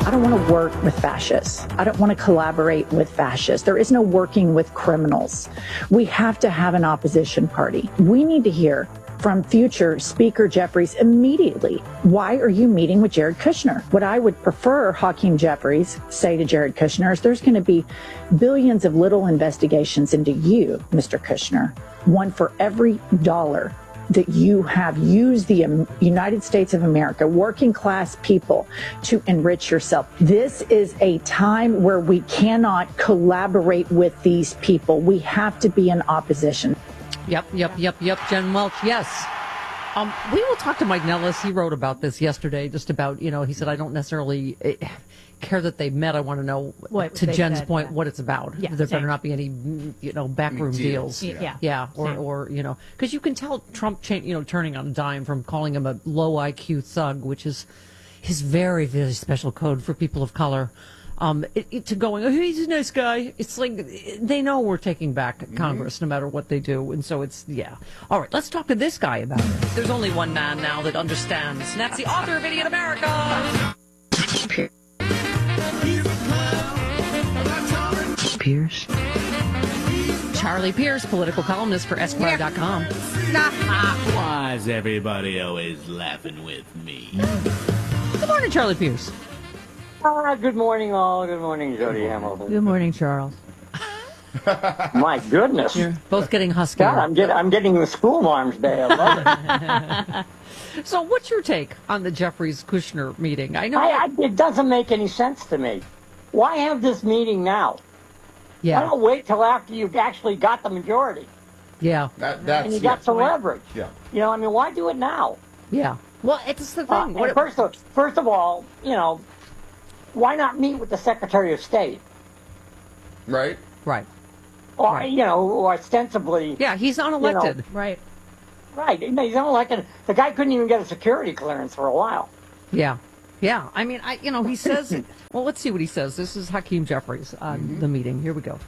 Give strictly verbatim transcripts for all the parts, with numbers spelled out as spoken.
I don't want to work with fascists. I don't want to collaborate with fascists. There is no working with criminals. We have to have an opposition party. We need to hear from future Speaker Jeffries immediately. Why are you meeting with Jared Kushner? What I would prefer Hakeem Jeffries say to Jared Kushner is there's going to be billions of little investigations into you, Mister Kushner, one for every dollar that you have used the United States of America, working class people, to enrich yourself. This is a time where we cannot collaborate with these people. We have to be in opposition. Yep, yep, yep, yep, Jen Welch, yes. Um, we will talk to Mike Nellis. He wrote about this yesterday, just about, you know, he said, I don't necessarily uh, care that they met. I want to know, what, to Jen's said, point, yeah. what it's about. Yeah, there same. better not be any, you know, backroom deals. deals. Yeah. Yeah, or, or, you know, because you can tell Trump, cha- you know, turning on a dime from calling him a low I Q thug, which is his very, very special code for people of color. Um, it, it, to going, oh, he's a nice guy. It's like they know we're taking back mm-hmm. Congress no matter what they do. And so it's, yeah. All right, let's talk to this guy about it. There's only one man now that understands. And that's the author of Idiot America. Pierce. Charlie Pierce, political columnist for Esquire dot com. Why is everybody always laughing with me? Good morning, Charlie Pierce. Uh, good morning, all. Good morning, Jody Hamilton. Good morning, Charles. My goodness. You're both getting husky. God, I'm, get, I'm getting the school marms day. I love it. So what's your take on the Jeffries-Kushner meeting? I know I, I, it doesn't make any sense to me. Why have this meeting now? Yeah. Why don't wait till after you've actually got the majority? Yeah. That, that's, and you got yeah. some leverage. Yeah. You know, I mean, why do it now? Yeah. Well, it's the thing. Uh, first, of, first of all, you know, why not meet with the Secretary of State? Right. Right. Or, right. you know, or ostensibly... Yeah, he's unelected. You know, right. Right. He's unelected. The guy couldn't even get a security clearance for a while. Yeah. Yeah. I mean, I you know, he says... well, let's see what he says. This is Hakeem Jeffries on mm-hmm. the meeting. Here we go.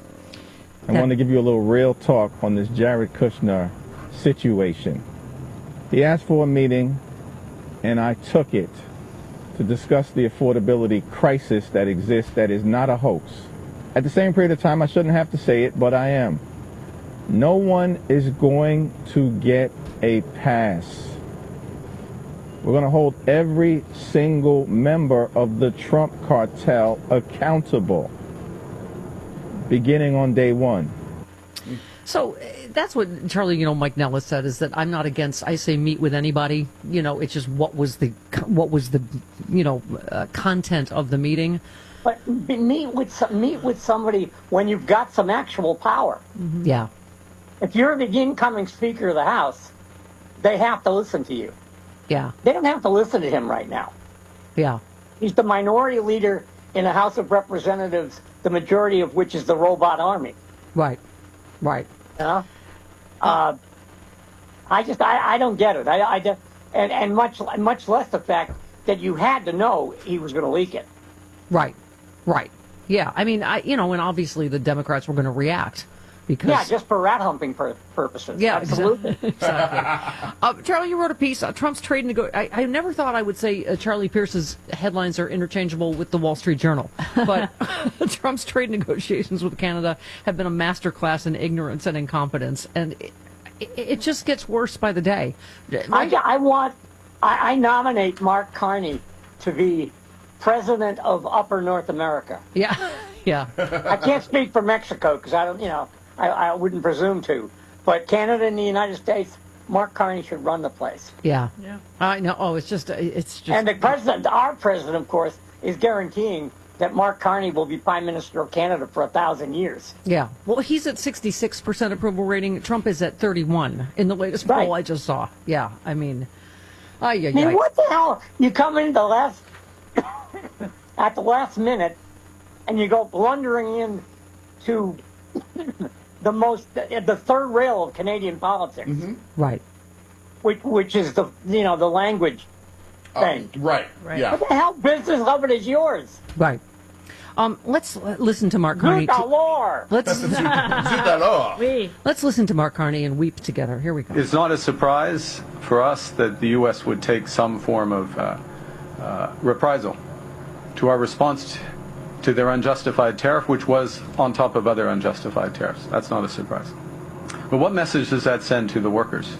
I want to give you a little real talk on this Jared Kushner situation. He asked for a meeting, and I took it to discuss the affordability crisis that exists that is not a hoax. At the same period of time, I shouldn't have to say it, but I am. No one is going to get a pass. We're going to hold every single member of the Trump cartel accountable, beginning on day one. So uh, that's what Charlie, you know, Mike Nellis said, is that I'm not against, I say meet with anybody, you know, it's just what was the, what was the, you know, uh, content of the meeting. But meet with some, meet with somebody when you've got some actual power. Mm-hmm. Yeah. If you're the incoming Speaker of the House, they have to listen to you. Yeah. They don't have to listen to him right now. Yeah. He's the minority leader in the House of Representatives, the majority of which is the robot army. Right. Right. You know? Uh, I just, I, I don't get it. I, I just, and, and much, much less the fact that you had to know he was going to leak it. Right. Right. Yeah. I mean, I, you know, and obviously the Democrats were going to react. Because, yeah, just for rat humping pur- purposes. Yeah, absolutely. Exactly. uh, Charlie, you wrote a piece. Uh, Trump's trade nego- I, I never thought I would say uh, Charlie Pierce's headlines are interchangeable with the Wall Street Journal, but Trump's trade negotiations with Canada have been a masterclass in ignorance and incompetence, and it, it, it just gets worse by the day. I, I want, I, I nominate Mark Carney to be president of Upper North America. Yeah, yeah. I can't speak for Mexico because I don't, you know. I, I wouldn't presume to. But Canada and the United States, Mark Carney should run the place. Yeah. Yeah. I know. Oh, it's just, it's just. And the president, our president, of course, is guaranteeing that Mark Carney will be Prime Minister of Canada for a thousand years. Yeah. Well, he's at sixty-six percent approval rating. Trump is at thirty-one in the latest right. poll I just saw. Yeah. I mean, ay, ay, I mean, ay. what the hell? You come in the last, at the last minute, and you go blundering in to the most, the third rail of Canadian politics. Mm-hmm. Right. Which, which is the, you know, the language thing. Uh, right. right. Yeah. What the hell business of it is yours? Right. Um, let's uh, listen to Mark Carney. Zut let's let's listen to Mark Carney and weep together. Here we go. It's not a surprise for us that the U S would take some form of uh, uh, reprisal to our response t- to their unjustified tariff, which was on top of other unjustified tariffs. That's not a surprise. But what message does that send to the workers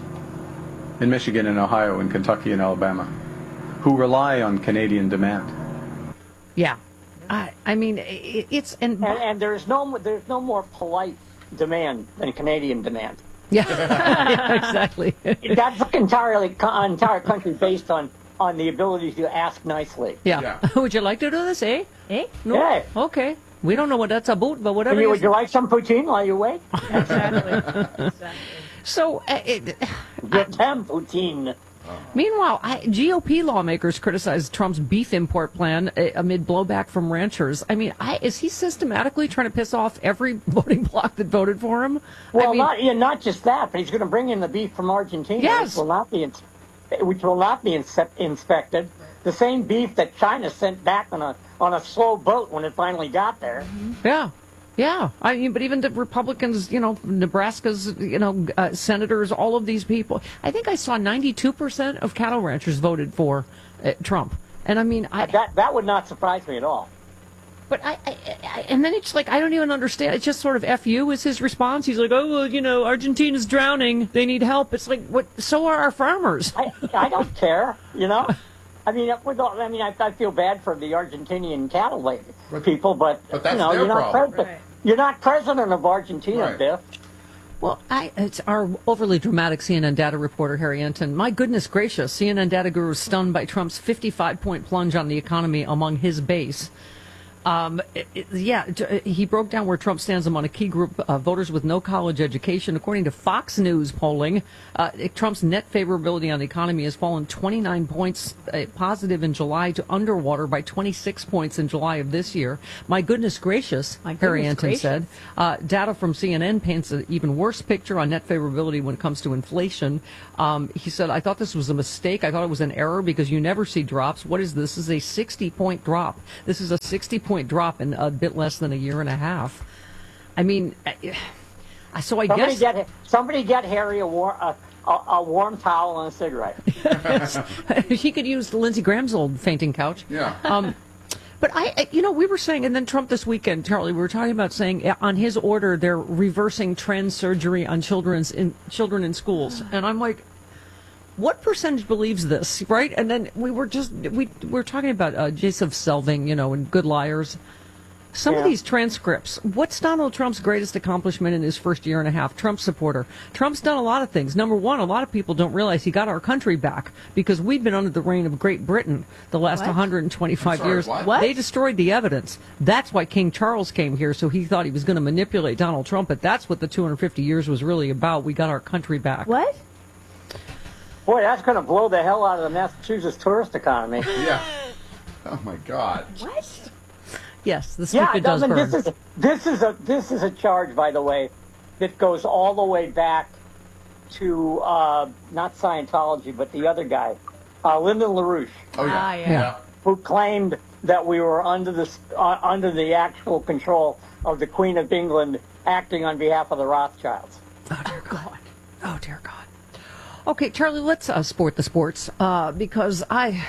in Michigan and Ohio and Kentucky and Alabama who rely on Canadian demand? Yeah. I, I mean, it, it's... And, And, and there's no there's no more polite demand than Canadian demand. yeah, yeah, exactly. That's entirely co- entire country based on on the ability to ask nicely. Yeah. Yeah. Would you like to do this, eh? Eh? No? Yeah. Okay. We don't know what that's about, but whatever Would you, it would is. you like some poutine while you wait? Exactly. exactly. So, uh, it, Get them poutine. meanwhile, I, G O P lawmakers criticized Trump's beef import plan uh, amid blowback from ranchers. I mean, I, is he systematically trying to piss off every voting bloc that voted for him? Well, I mean, not yeah, not just that, but he's going to bring in the beef from Argentina, Yes. which will not be ins- which will not be inse- inspected. The same beef that China sent back on a on a slow boat when it finally got there. yeah. Yeah, I mean, but even the Republicans, you know, Nebraska's, you know, uh, senators, all of these people. I think I saw ninety-two percent of cattle ranchers voted for uh, Trump. And I mean, I, That that would not surprise me at all. but I, I, I, and then it's like, I don't even understand. It's just sort of F you is his response. He's like, oh, well, you know, Argentina's drowning. They need help. It's like, what? So are our farmers. I, I don't care, you know. I mean, with all, I mean, I, I feel bad for the Argentinian cattle la- people, but, But that's you know, their you're not problem. president. Right. You're not president of Argentina, Right. Biff. Well, I, it's our overly dramatic C N N data reporter, Harry Enton. My goodness gracious, C N N data guru is stunned by Trump's fifty-five point plunge on the economy among his base. Um, it, it- yeah, t- he broke down where Trump stands among a key group of voters with no college education. According to Fox News polling, uh, Trump's net favorability on the economy has fallen twenty-nine points uh, positive in July to underwater by twenty-six points in July of this year. My goodness gracious, My Harry goodness Enton gracious. said. Uh, data from C N N paints an even worse picture on net favorability when it comes to inflation. Um, he said, I thought this was a mistake. I thought it was an error because you never see drops. What is this? This is a sixty point drop. This is a sixty point drop in a bit less than a year and a half. I mean, I- so I Somebody guess get somebody get Harry a, war, a, a, a warm towel and a cigarette. he could use Lindsey Graham's old fainting couch. Yeah. Um, but I, I- you know, we were saying, and then Trump this weekend, Charlie, we were talking about saying uh, on his order they're reversing trans surgery on children's in children in schools, and I'm like, what percentage believes this, right? And then we were just we, we were talking about uh, Joseph Selving, you know, and Good Liars. Some of Yeah. these transcripts. What's Donald Trump's greatest accomplishment in his first year and a half? Trump supporter. Trump's done a lot of things. Number one, a lot of people don't realize he got our country back because we've been under the reign of Great Britain the last What? one hundred twenty-five I'm sorry, years. what? What? They destroyed the evidence. That's why King Charles came here, so he thought he was going to manipulate Donald Trump, but that's what the two hundred fifty years was really about. We got our country back. What? Boy, that's going to blow the hell out of the Massachusetts tourist economy. Yeah. Oh my God. What? Yes, the Yeah, speaker it does doesn't. burn. This is this is a this is a charge, by the way, that goes all the way back to uh, not Scientology, but the other guy, uh, Lyndon LaRouche, Oh yeah. Ah, yeah. Yeah. who claimed that we were under the uh, under the actual control of the Queen of England, acting on behalf of the Rothschilds. Oh, dear God. Oh, dear God. Okay, Charlie, let's uh, sport the sports uh, because I...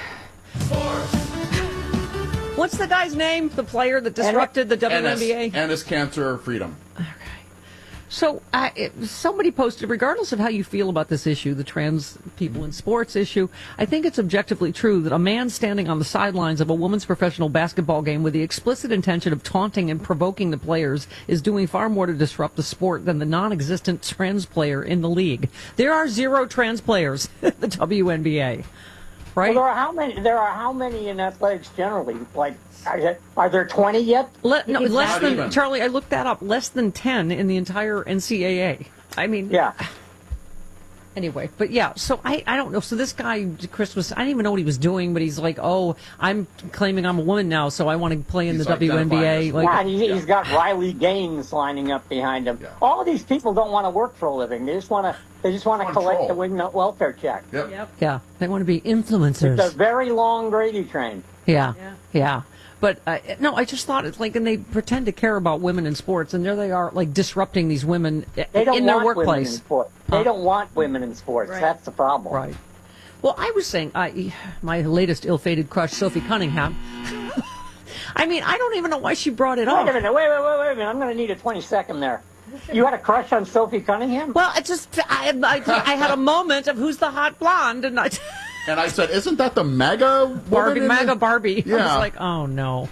What's the guy's name? The player that disrupted the W N B A? Ennis, Ennis Cancer Freedom. So uh, it, somebody posted, regardless of how you feel about this issue, the trans people in sports issue, I think it's objectively true that a man standing on the sidelines of a women's professional basketball game with the explicit intention of taunting and provoking the players is doing far more to disrupt the sport than the non-existent trans player in the league. There are zero trans players in the W N B A, right? Well, there are how many? There are how many in athletics generally? Like, are there, are there twenty yet? Le- no, It's less not than, even. Charlie, I looked that up, less than ten in the entire N C double A. I mean, Yeah. anyway, but yeah, so I, I don't know. So this guy, Chris, was, I didn't even know what he was doing, but he's like, oh, I'm claiming I'm a woman now, so I want to play in He's the W N B A. identifying as a Like, Yeah, and he's, he's got Riley Gaines lining up behind him. Yeah. All of these people don't want to work for a living. They just want to. They just want to Control. collect the wing welfare check. Yep. Yep. yeah, they want to be It's a influencers. very long Grady train. Yeah, Yeah. yeah. But uh, no, I just thought it's like, and they pretend to care about women in sports, and there they are, like disrupting these women i- They don't in their want women in workplace. sports. They don't want women in sports. Right. That's the problem. Right. Well, I was saying, I, my latest ill-fated crush, Sophie Cunningham. I mean, I don't even know why she brought it Wait up. a minute. Wait, wait, wait, wait a minute. I'm going to need a twenty second there. You had a crush on Sophie Cunningham? Well, it just I, I, I had a moment of who's the hot blonde, and I. And I said, isn't that the MAGA woman Barbie, in MAGA the- Barbie. I Yeah. was like, oh no.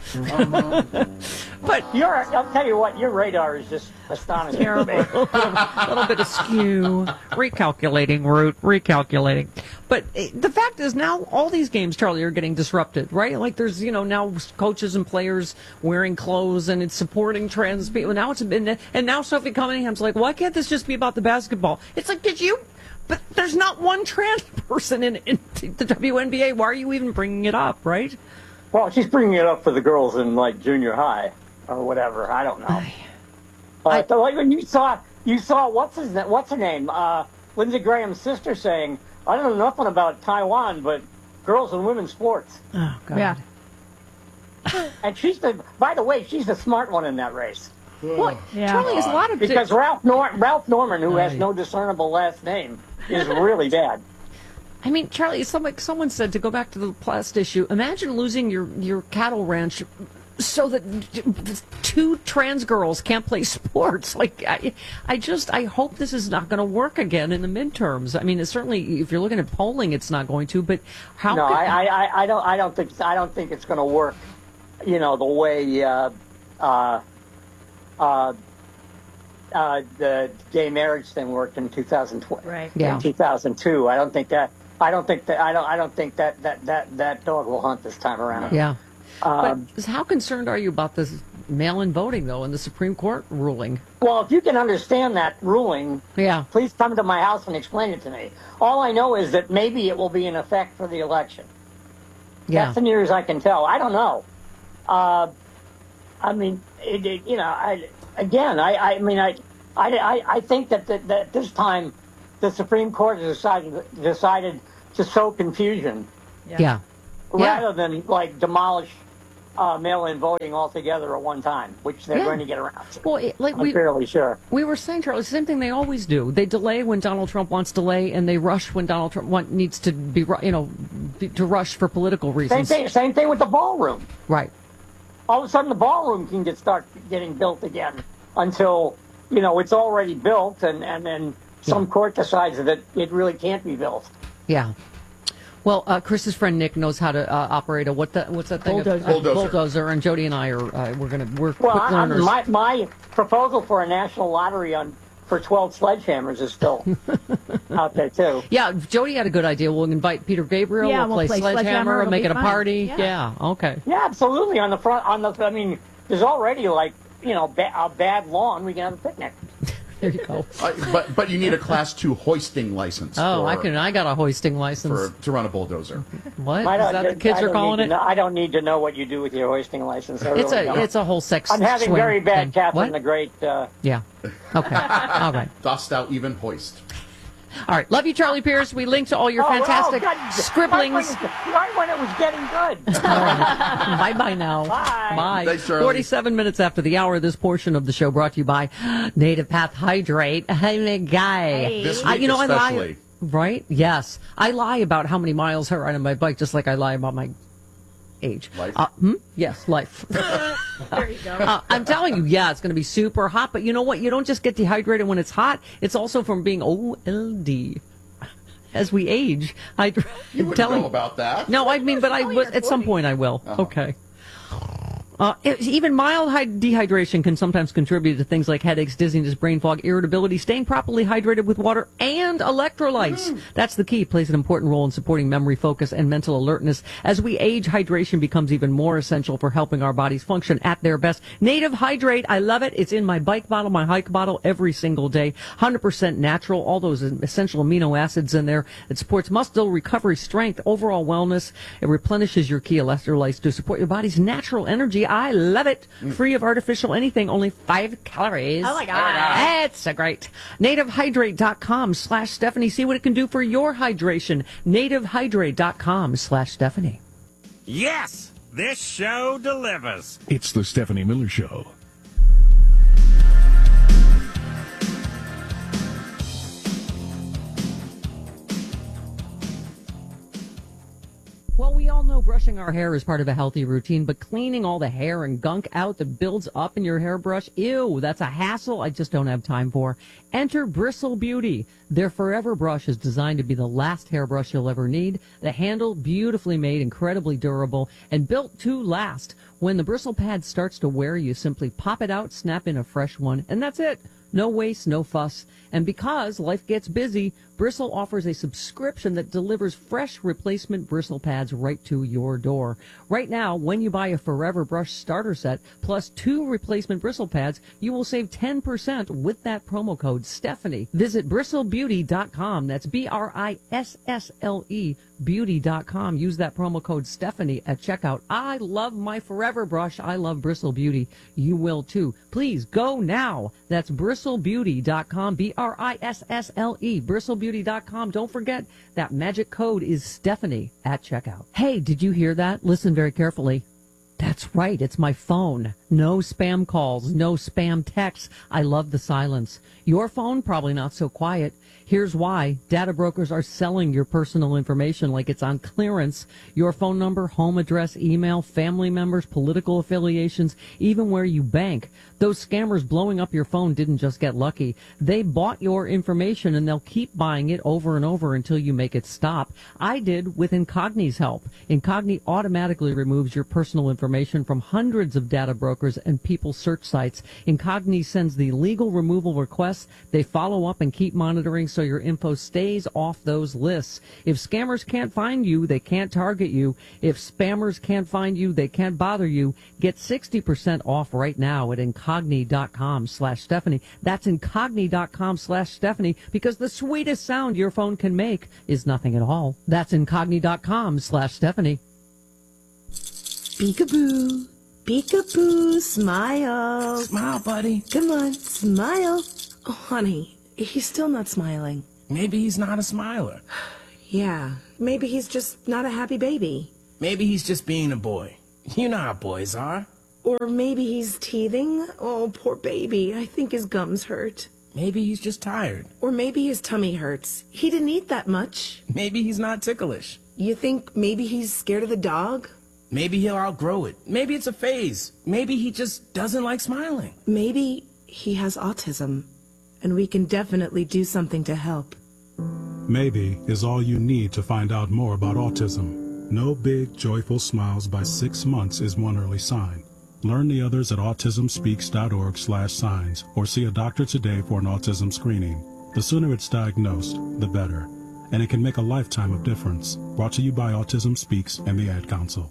But Your, I'll tell you what, your radar is just astonishing. to me. a little bit askew. Recalculating, Root. Recalculating. But eh, the fact is now all these games, Charlie, are getting disrupted, right? Like there's, you know, now coaches and players wearing clothes and it's supporting trans people. Now it's been, and now Sophie Cunningham's like, why can't this just be about the basketball? It's like, did you? But there's not one trans person in, in the W N B A. Why are you even bringing it up, right? Well, she's bringing it up for the girls in, like, junior high or whatever. I don't know. I- Uh, so, like, when you saw, you saw, what's his, what's her name? Uh, Lindsey Graham's sister saying, I don't know nothing about Taiwan, but girls and women's sports. Oh, God. Yeah. And she's the, by the way, she's the smart one in that race. Well, Yeah. Charlie, there's a lot of Because Ralph, Nor- Ralph Norman, who has Aye. no discernible last name, is really bad. I mean, Charlie, someone, someone said, to go back to the last issue, imagine losing your, your cattle ranch so that two trans girls can't play sports. Like, I, I just, I hope this is not going to work again in the midterms. I mean, it's certainly, if you're looking at polling, it's not going to, but how No, could- I, I, I don't, I don't think, I don't think it's going to work. You know, the way uh, uh, uh, uh, the gay marriage thing worked in two thousand twelve, Right. Yeah. in two thousand two. I don't think that. I don't think that. I don't. I don't think that that that that dog will hunt this time around. Yeah. Um, But how concerned are you about this mail-in voting, though, and the Supreme Court ruling? well, if you can understand that ruling, Yeah. please come to my house and explain it to me. All I know is that maybe it will be in effect for the election. Yeah. That's the nearest I can tell. I don't know. Uh, I mean, it, it, you know, I, again, I, I mean, I, I, I, I think that, that that this time the Supreme Court has decided decided to sow confusion Yeah. rather than like demolish uh, mail-in voting altogether at one time, which they're Yeah. going to get around to. Well, it, like I'm we fairly sure. we were saying, Charlie, the same thing they always do. They delay when Donald Trump wants delay, and they rush when Donald Trump want, needs to be, ru- you know, be, to rush for political Same reasons. thing. Same thing with the ballroom. Right. All of a sudden the ballroom can get start getting built again until, you know, it's already built and, and then some court decides that it really can't be built. Yeah. Well, uh, Chris's friend Nick knows how to uh, operate a what the, what's that thing? Bulldozer. Uh, Bulldozer. bulldozer. And Jody and I are uh, we're gonna we're Well, quick I, I, learners. my, my proposal for a national lottery on for twelve sledgehammers is still out there too. Yeah, Jody had a good idea. We'll invite Peter Gabriel. Yeah, we'll, we'll play play Sledgehammer. Sledgehammer. We'll It'll make be it a fun. party. Yeah. Yeah. Okay. Yeah, absolutely. On the front, on the, I mean, there's already like, you know, ba- a bad lawn. We can have a picnic. There you go. Uh, but but you need a class two hoisting license. Oh, for, I can. I got a hoisting license. for to run a bulldozer. What is I don't- that? The kids I are don't calling need it. to know- I don't need to know what you do with your hoisting license. I It's really a don't. it's a whole sex. I'm having swing very bad thing. Catherine What? the Great. Uh, Yeah. Okay. All right. Dost thou even hoist? All right. Love you, Charlie Pierce. We link to all your oh, fantastic oh, God, scribblings. Right when, right when it was getting good. Bye bye now. Bye. Bye. Thanks, Charlie. forty-seven minutes after the hour, this portion of the show brought to you by Native Path Hydrate. Hey, my guy. Hey. This I- week you know, I lie. especially. Right? Yes. I lie about how many miles I ride on my bike, just like I lie about my age. Life? Uh, hmm? Yes, life. There you go. Uh, I'm telling you, yeah, it's going to be super hot. But you know what? You don't just get dehydrated when it's hot. It's also from being O L D. As we age, I, You I'm wouldn't telling know about that. No, I mean, but I will, at some point I will. Okay. Uh, it- even mild hy- dehydration can sometimes contribute to things like headaches, dizziness, brain fog, irritability. Staying properly hydrated with water and electrolytes. That's the key. Plays an important role in supporting memory, focus, and mental alertness. As we age, hydration becomes even more essential for helping our bodies function at their best. Native Hydrate, I love it. It's in my bike bottle, my hike bottle every single day. one hundred percent natural. All those essential amino acids in there. It supports muscle recovery, strength, overall wellness. It replenishes your key electrolytes to support your body's natural energy. I love it. Free of artificial anything, only five calories. Oh, my God. It's so great. nativehydrate.com slash Stephanie. See what it can do for your hydration. nativehydrate.com slash Stephanie. Yes, this show delivers. It's the Stephanie Miller Show. Well, we all know brush Brushing our hair is part of a healthy routine, but cleaning all the hair and gunk out that builds up in your hairbrush, ew, that's a hassle I just don't have time for. Enter Bristle Beauty. Their Forever Brush is designed to be the last hairbrush you'll ever need. The handle, beautifully made, incredibly durable, and built to last. When the bristle pad starts to wear, you simply pop it out, snap in a fresh one, and that's it. No waste, no fuss. And because life gets busy, Bristle offers a subscription that delivers fresh replacement bristle pads right to your door. Right now, when you buy a Forever Brush starter set plus two replacement bristle pads, you will save ten percent with that promo code Stephanie. Visit bristle beauty dot com. That's B R I S S L E beauty dot com. Use that promo code Stephanie at checkout. I love my Forever Brush. I love Bristle Beauty. You will too. Please go now. That's bristle beauty dot com. B R I S S L E. bristle beauty dot com. Don't forget that magic code is Stephanie at checkout. Hey, did you hear that? Listen very carefully. That's right. It's my phone. No spam calls, no spam texts. I love the silence. Your phone, probably not so quiet. Here's why. Data brokers are selling your personal information like it's on clearance. Your phone number, home address, email, family members, political affiliations, even where you bank. Those scammers blowing up your phone didn't just get lucky. They bought your information and they'll keep buying it over and over until you make it stop. I did with Incogni's help. Incogni automatically removes your personal information from hundreds of data brokers and people search sites. Incogni sends the legal removal requests. They follow up and keep monitoring so your info stays off those lists. If scammers can't find you, they can't target you. If spammers can't find you, they can't bother you. Get sixty percent off right now at incogni dot com slash Stephanie. That's incogni dot com slash Stephanie, because the sweetest sound your phone can make is nothing at all. That's incogni dot com slash Stephanie. Peekaboo. Peekaboo. Smile. Smile, buddy. Come on, smile. Oh, honey, he's still not smiling. Maybe he's not a smiler. Yeah, maybe he's just not a happy baby. Maybe he's just being a boy. You know how boys are. Or maybe he's teething. Oh, poor baby. I think his gums hurt. Maybe he's just tired. Or maybe his tummy hurts. He didn't eat that much. Maybe he's not ticklish. You think maybe he's scared of the dog? Maybe he'll outgrow it. Maybe it's a phase. Maybe he just doesn't like smiling. Maybe he has autism, and we can definitely do something to help. Maybe is all you need to find out more about autism. No big, joyful smiles by six months is one early sign. Learn the others at autism speaks dot org slash signs or see a doctor today for an autism screening. The sooner it's diagnosed, the better. And it can make a lifetime of difference. Brought to you by Autism Speaks and the Ad Council.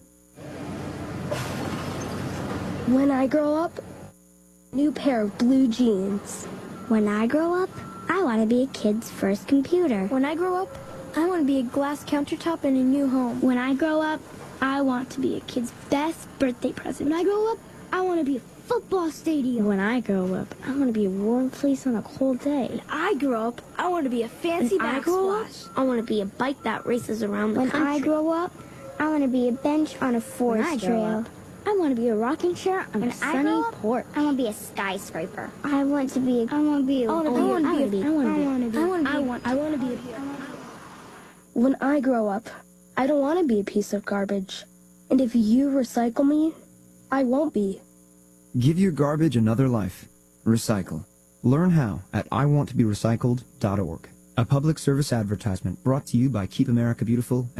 When I grow up, new pair of blue jeans. When I grow up, I want to be a kid's first computer. When I grow up, I want to be a glass countertop in a new home. When I grow up, I want to be a kid's best birthday present. When I grow up, I want to be a football stadium. When I grow up, I want to be a warm place on a cold day. When I grow up, I want to be a fancy When I grow up, backsplash. I want to be a bike that races around the When country. I grow up, I want to be a bench on a forest When I grow trail. up, I want to be a rocking chair on When a I sunny grow up, porch. I want to be a skyscraper. I want to be. A, I want to be. A, I wanna be a- I want to I wanna be. be- I want to be. I wanna be- I want to be. I want- I want to be. A, when I grow up, I don't want to be a piece of garbage. And if you recycle me, I won't be. Give your garbage another life. Recycle. Learn how at I want to be recycled dot org. A public service advertisement brought to you by Keep America Beautiful